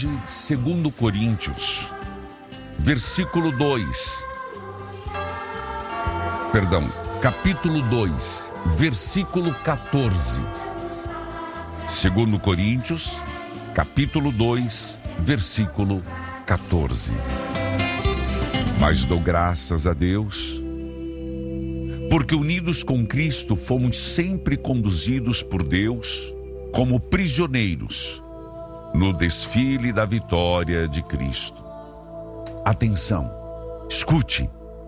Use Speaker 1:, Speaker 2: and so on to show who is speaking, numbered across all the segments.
Speaker 1: hoje 2 Coríntios, capítulo 2, versículo 14. 2 Coríntios, capítulo 2, versículo 14. Mas dou graças a Deus, porque unidos com Cristo fomos sempre conduzidos por Deus como prisioneiros no desfile da vitória de Cristo. Atenção, escute.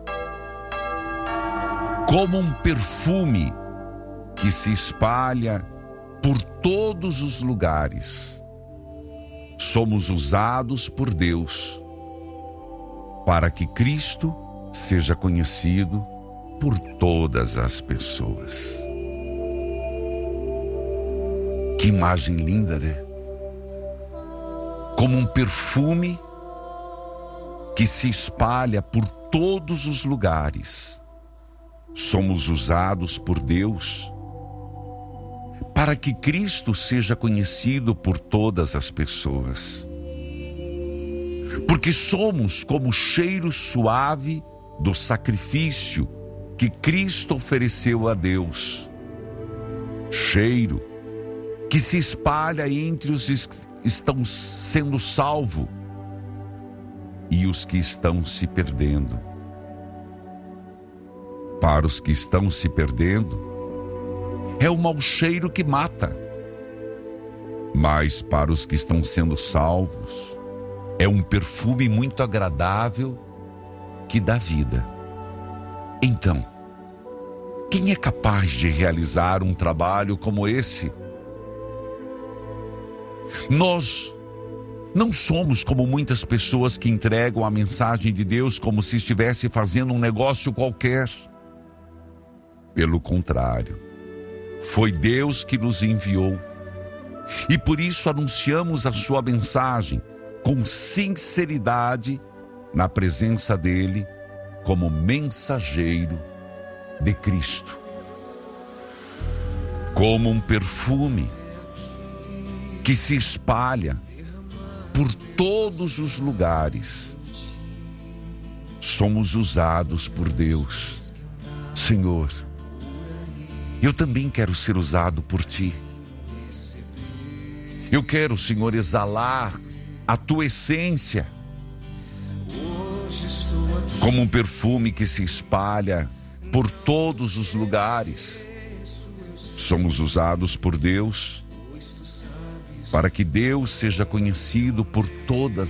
Speaker 1: Como um perfume que se espalha por todos os lugares, somos usados por Deus para que Cristo seja conhecido por todas as pessoas. Que imagem linda, né? Como um perfume que se espalha por todos os lugares, somos usados por Deus para que Cristo seja conhecido por todas as pessoas. Porque somos como o cheiro suave do sacrifício que Cristo ofereceu a Deus. Cheiro que se espalha entre os que estão sendo salvos e os que estão se perdendo. Para os que estão se perdendo, é um mau cheiro que mata. Mas para os que estão sendo salvos, é um perfume muito agradável que dá vida. Então, quem é capaz de realizar um trabalho como esse? Nós não somos como muitas pessoas que entregam a mensagem de Deus como se estivesse fazendo um negócio qualquer. Pelo contrário, foi Deus que nos enviou. E por isso anunciamos a sua mensagem com sinceridade na presença dele como mensageiro de Cristo. Como um perfume que se espalha por todos os lugares, somos usados por Deus. Senhor, eu também quero ser usado por Ti. Eu quero, Senhor, exalar a Tua essência como um perfume que se espalha por todos os lugares. Somos usados por Deus para que Deus seja conhecido por todas